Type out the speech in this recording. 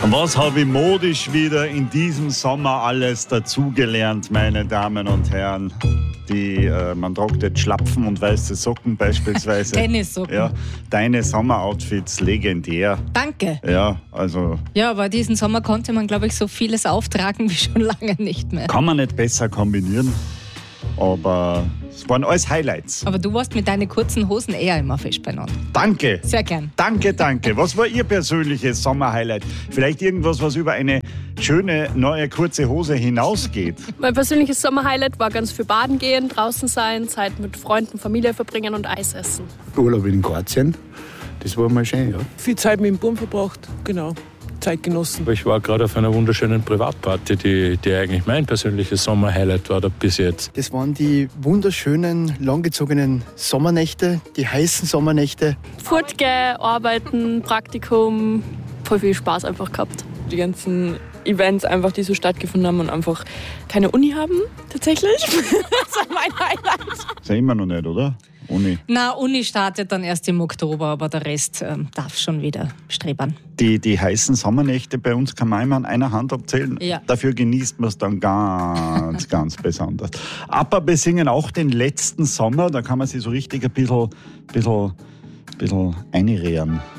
Was habe ich modisch wieder in diesem Sommer alles dazugelernt, meine Damen und Herren? Man tragt jetzt Schlapfen und weiße Socken beispielsweise. Tennissocken. Ja, deine Sommeroutfits legendär. Danke. Ja, also... Ja, aber diesen Sommer konnte man, glaube ich, so vieles auftragen wie schon lange nicht mehr. Kann man nicht besser kombinieren, aber es waren alles Highlights. Aber du warst mit deinen kurzen Hosen eher immer fest beieinander. Danke. Sehr gern. Danke. Was war Ihr persönliches Sommerhighlight? Vielleicht irgendwas, was über eine schöne, neue, kurze Hose hinausgeht? Mein persönliches Sommerhighlight war ganz viel baden gehen, draußen sein, Zeit mit Freunden, Familie verbringen und Eis essen. Urlaub in Kroatien, das war mal schön, ja. Viel Zeit mit dem Bum verbracht, genau. Zeit genossen. Ich war gerade auf einer wunderschönen Privatparty, die eigentlich mein persönliches Sommerhighlight war bis jetzt. Das waren die wunderschönen, langgezogenen Sommernächte, die heißen Sommernächte. Fortgehen, arbeiten, Praktikum, voll viel Spaß einfach gehabt. Die ganzen Events einfach, die so stattgefunden haben und einfach keine Uni haben, tatsächlich. Das war mein Highlight. Ist ja immer noch nicht, oder? Uni. Na, Uni startet dann erst im Oktober, aber der Rest darf schon wieder strebern. Die heißen Sommernächte bei uns kann man immer an einer Hand abzählen. Ja. Dafür genießt man es dann ganz besonders. Aber wir singen auch den letzten Sommer, da kann man sich so richtig ein bisschen einrehren.